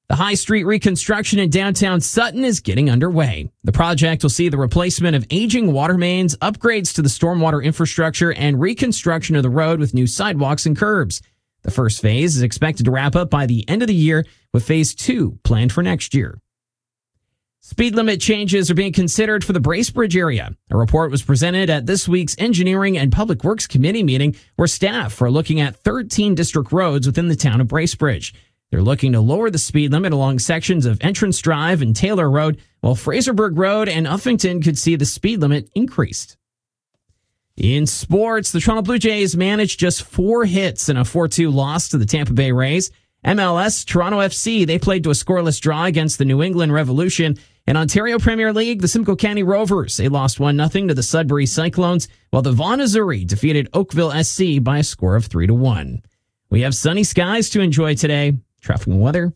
The High Street reconstruction in downtown Sutton is getting underway. The project will see the replacement of aging water mains, upgrades to the stormwater infrastructure, and reconstruction of the road with new sidewalks and curbs. The first phase is expected to wrap up by the end of the year, with phase 2 planned for next year. Speed limit changes are being considered for the Bracebridge area. A report was presented at this week's Engineering and Public Works Committee meeting, where staff are looking at 13 district roads within the town of Bracebridge. They're looking to lower the speed limit along sections of Entrance Drive and Taylor Road, while Fraserburg Road and Uffington could see the speed limit increased. In sports, the Toronto Blue Jays managed just 4 hits in a 4-2 loss to the Tampa Bay Rays. MLS, Toronto FC, they played to a scoreless draw against the New England Revolution. In Ontario Premier League, the Simcoe County Rovers, they lost 1-0 to the Sudbury Cyclones, while the Vaughan Azzurri defeated Oakville SC by a score of 3-1. We have sunny skies to enjoy today. Traffic and weather